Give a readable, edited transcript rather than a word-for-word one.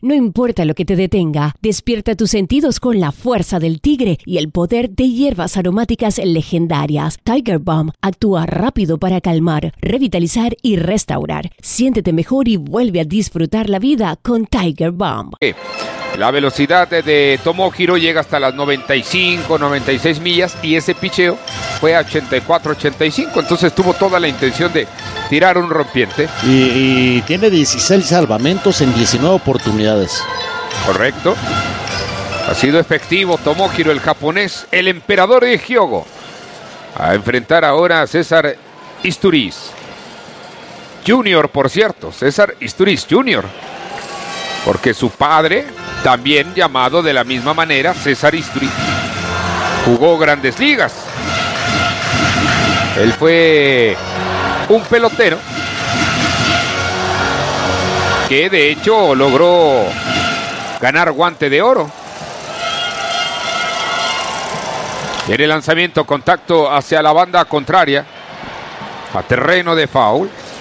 No importa lo que te detenga, despierta tus sentidos con la fuerza del tigre y el poder de hierbas aromáticas legendarias. Tiger Balm actúa rápido para calmar, revitalizar y restaurar. Siéntete mejor y vuelve a disfrutar la vida con Tiger Balm. La velocidad de Tomohiro llega hasta las 95, 96 millas y ese picheo fue a 84, 85. Entonces tuvo toda la intención de tirar un rompiente. Y tiene 16 salvamentos en 19 oportunidades. Correcto. Ha sido efectivo Tomohiro, el japonés, el emperador de Hyogo. A enfrentar ahora a César Isturiz Junior, por cierto. César Isturiz Junior. Porque su padre, también llamado de la misma manera, César Isturiz, jugó Grandes Ligas. Él fue un pelotero que de hecho logró ganar Guante de Oro. En el lanzamiento, contacto hacia la banda contraria, a terreno de foul.